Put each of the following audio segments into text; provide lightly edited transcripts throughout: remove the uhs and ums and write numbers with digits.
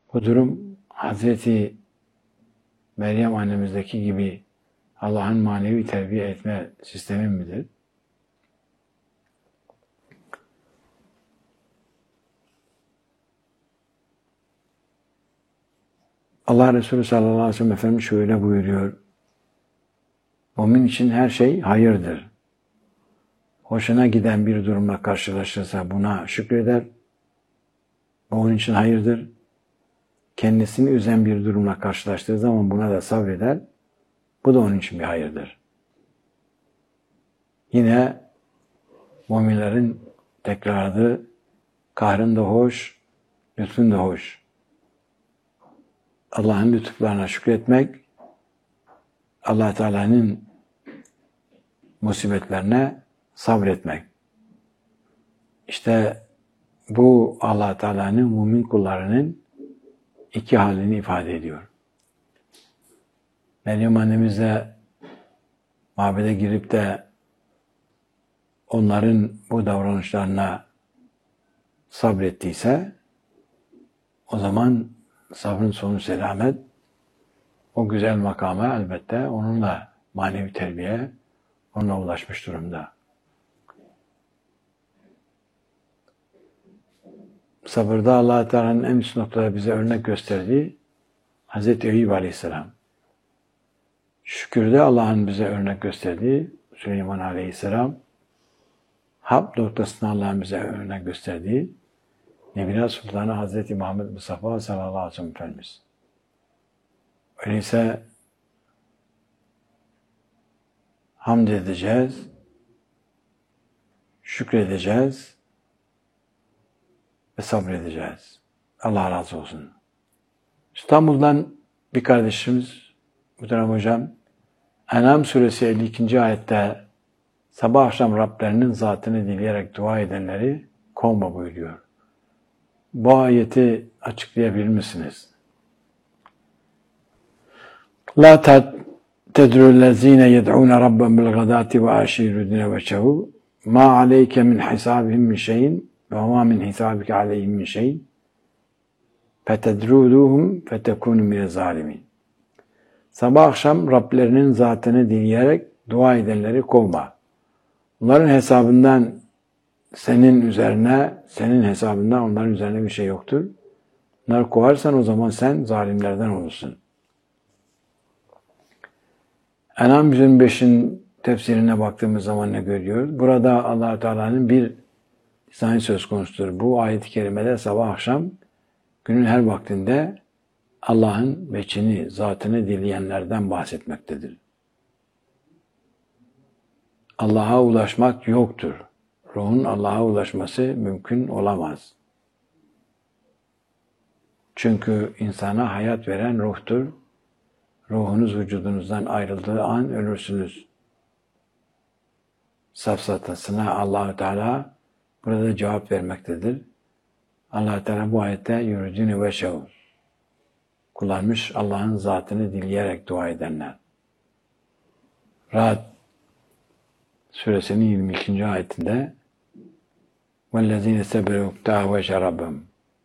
Bu durum Hazreti Meryem annemizdeki gibi Allah'ın manevi terbiye etme sistemi midir? Allah Resulü sallallahu aleyhi ve sellem Efendimiz şöyle buyuruyor. Mümin için her şey hayırdır. Hoşuna giden bir durumla karşılaşırsa buna şükreder. Bu onun için hayırdır. Kendisini üzen bir durumla karşılaştığı zaman buna da sabreder. Bu da onun için bir hayırdır. Yine müminlerin tekrarı kahrın da hoş, lütfun da hoş. Allah'ın lütuflarına şükretmek, Allah Teala'nın musibetlerine sabretmek. İşte bu Allah Teala'nın mümin kullarının iki halini ifade ediyor. Meryem annemiz de mabede girip de onların bu davranışlarına sabrettiyse o zaman sabrın sonu selamet, o güzel makama elbette onunla manevi terbiye onunla ulaşmış durumda. Sabırda Allah Teala'nın en üst noktada bize örnek gösterdiği Hazreti Eyüp Aleyhisselam. Şükürde Allah'ın bize örnek gösterdiği Süleyman Aleyhisselam. Harp noktasında Allah'ın bize örnek gösterdiği Nebine Sultanı Hazreti Muhammed Mustafa sallallahu aleyhi ve sellem Efendimiz. Öyleyse hamd edeceğiz, şükredeceğiz ve sabredeceğiz. Allah razı olsun. İstanbul'dan bir kardeşimiz, muhterem hocam, En'am suresi 52. ayette sabah akşam Rablerinin zatını dileyerek dua edenleri kovma buyuruyor. Bu ayeti açıklayabilir misiniz? La tedrü'llezine yed'ûne rabben bilgadâti ve aşî yuridûne veçehu ma aleyke min hisâbihim min şeyin ve ma min hisâbike aleyhim min şeyin fetedrûdûhum fetekûnü mine zâlimin. Sabah akşam Rablerinin zatını dileyerek dua edenleri kovma. Onların hesabından senin hesabından onların üzerine bir şey yoktur. Onları kovarsan o zaman sen zalimlerden olursun. En'am 125'in tefsirine baktığımız zaman ne görüyoruz? Burada Allah Teala'nın bir lisanı söz konusudur. Bu ayet-i kerimede sabah akşam günün her vaktinde Allah'ın veçhini, zatını dileyenlerden bahsetmektedir. Allah'a ulaşmak yoktur. Ruhun Allah'a ulaşması mümkün olamaz. Çünkü insana hayat veren ruhtur. Ruhunuz vücudunuzdan ayrıldığı an ölürsünüz. Safsatasına Allah-u Teala burada cevap vermektedir. Allah-u Teala bu ayette yuridûne veçehu kullanmış, Allah'ın zatını dileyerek dua edenler. Ra'd suresinin 22. ayetinde وَالَّذ۪ينَ سَبَرُوا اُقْتَعَ وَشَرَبَّهُمْ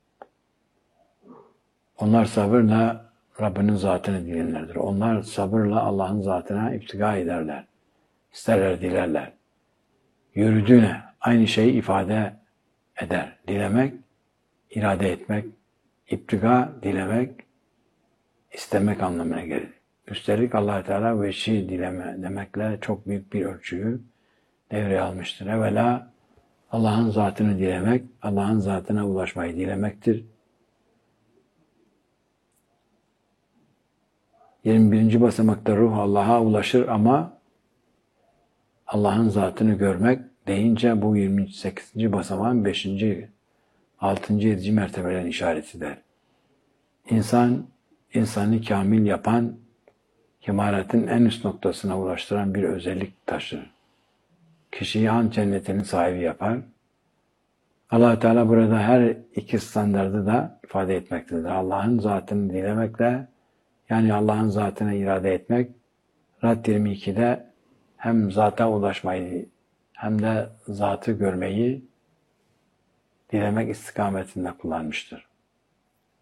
onlar sabırla Rabbinin zatını dileyenlerdir. Onlar sabırla Allah'ın zatına iptiga ederler. İsterler, dilerler. Yürüdüğüne aynı şeyi ifade eder. Dilemek, irade etmek, iptiga, dilemek, istemek anlamına gelir. Üstelik Allah Teala veçhi dileme demekle çok büyük bir ölçüyü devreye almıştır. Evvela Allah'ın zatını dilemek, Allah'ın zatına ulaşmayı dilemektir. 21. basamakta ruh Allah'a ulaşır ama Allah'ın zatını görmek deyince bu 28. basamağın 5. 6. 7. mertebelerin işaretidir. İnsanı kamil yapan, kemaletin en üst noktasına ulaştıran bir özellik taşır. Kişiyi an cennetinin sahibi yapar. Allah Teala burada her iki standardı da ifade etmektedir. Allah'ın zatını dilemekle, yani Allah'ın zatına irade etmek, Ra'd 22'de hem zata ulaşmayı hem de zatı görmeyi dilemek istikametinde kullanmıştır.